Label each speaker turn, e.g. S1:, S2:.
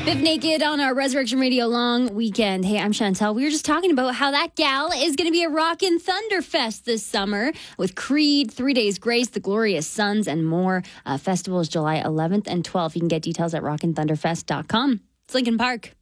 S1: Bip Naked on our Resurrection Radio long weekend. Hey, I'm Chantel. We were just talking about how that gal is going to be at Rockin' Thunderfest this summer with Creed, 3 Days Grace, The Glorious Sons, and more. Festival is July 11th and 12th. You can get details at rockinthunderfest.com. It's Lincoln Park.